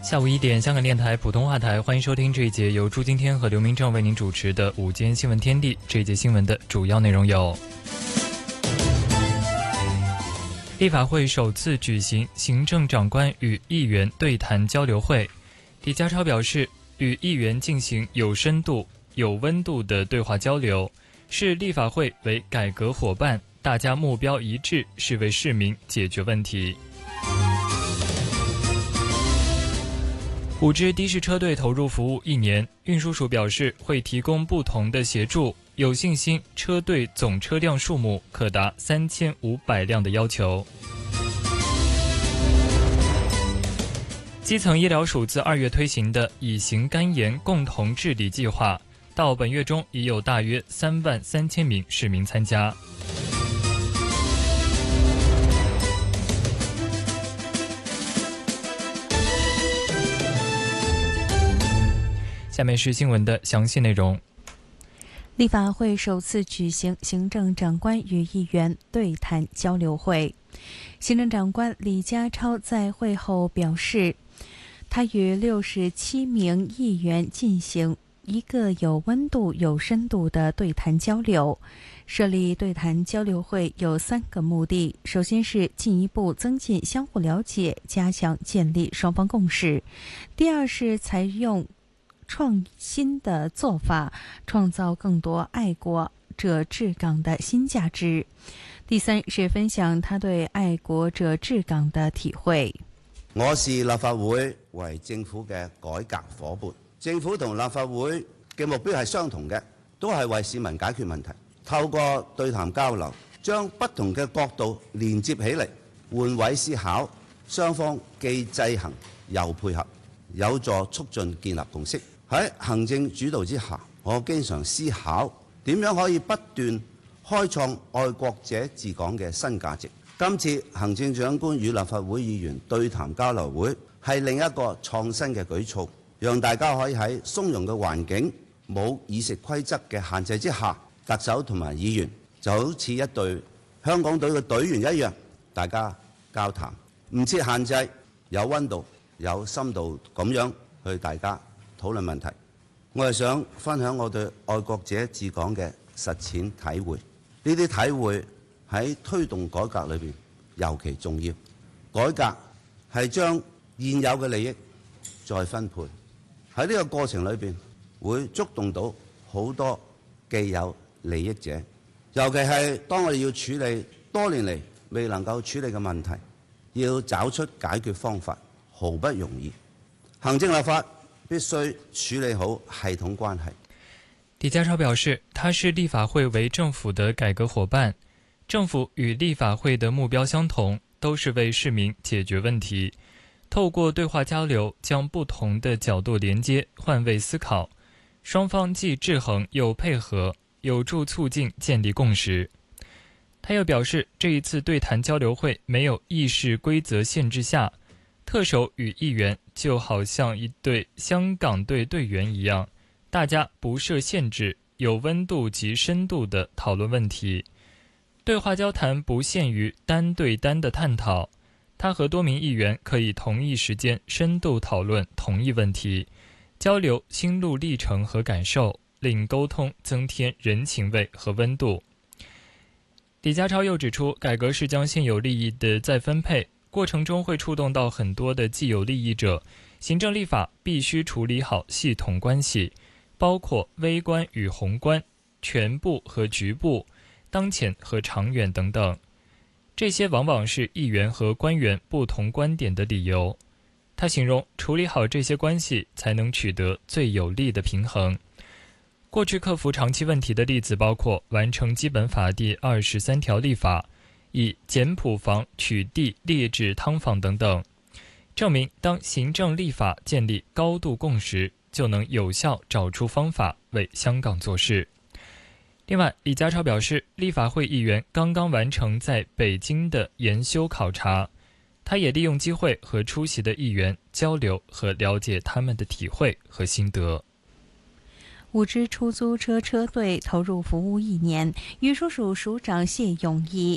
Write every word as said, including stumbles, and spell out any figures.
下午一点，香港电台普通话台，欢迎收听这一节由朱今天和刘明正为您主持的午间新闻天地。这一节新闻的主要内容有：立法会首次举行行政长官与议员对谈交流会，李家超表示，与议员进行有深度、有温度的对话交流，视立法会为改革伙伴，大家目标一致，是为市民解决问题。五支的士车队投入服务一年，运输署表示会提供不同的协助，有信心车队总车辆数目可达三千五百辆的要求。基层医疗署自二月推行的乙型肝炎共同治理计划，到本月中已有大约三万三千名市民参加。下面是新闻的详细内容。 立法会首次举行行政长官与议员对谈交流会，行政长官李家超在会后表示，他与六十七名议员进行一个有温度、有深度的对谈交流。设立对谈交流会有三个目的，首先是进一步增进相互了解，加强建立双方共识；第二是采用创新的做法，创造更多爱国者治港的新价值；第三是分享他对愛國者治港的體會。 我視立法會為政府嘅改革伙伴，政府同立法會嘅目標係相同嘅，都係為市民解決問題。透過對談交流，將不同嘅角度連接起嚟，換位思考，雙方既制衡又配合，有助促進建立共識。喺行政主導之下，我經常思考點樣可以不斷開創愛國者治港嘅新價值。今次行政長官與立法會議員對談交流會係另一個創新嘅舉措，讓大家可以喺鬆容嘅環境、冇議事規則嘅限制之下，特首同埋議員就好似一隊香港隊嘅隊員一樣，大家交談，唔設限制，有溫度、有深度咁樣去大家討論問題。我係想分享我對愛國者治港嘅實踐體會，呢啲體會喺推動改革裏邊尤其重要。改革係將現有嘅利益再分配，喺呢個過程裏邊會觸動到好多既有利益者，尤其係當我哋要處理多年嚟未能夠處理嘅問題，要找出解決方法毫不容易。行政立法必須處理好系統關係。 李家超表示，他視立法會為政府的改革伙伴，政府與立法會的目標相同，都是為市民解決問題。透過對話交流，將不同的角度連接，換位思考，雙方既制衡又配合，有助促進建立共識。他又表示，這一次對談交流會沒有議事規則限制下，特首與議員就好像一隊香港隊隊員一樣，大家不設限制，有溫度及深度的討論問題。對話交談不限於單對單的探討，他和多名議員可以同一時間深度討論同一問題，交流心路歷程和感受，令溝通增添人情味和溫度。李家超又指出，改革是將現有利益的再分配，過程中會觸動到很多的既有利益者，行政立法必須處理好系統關係，包括微觀與宏觀、全部和局部、當前和長遠等等。這些往往是議員和官員不同觀點的理由。他形容處理好這些關係，才能取得最有利的平衡。過去克服長期問題的例子包括完成基本法第二十三條立法，以簡樸房取締劣質劏房等等，證明當行政立法建立高度共識，就能有效找出方法為香港做事。另外，李家超表示，立法會議員剛剛完成在北京的研修考察，他也利用機會和出席的議員交流和了解他們的體會和心得。 五支出租車車隊投入服務一年，運輸署署長謝永儀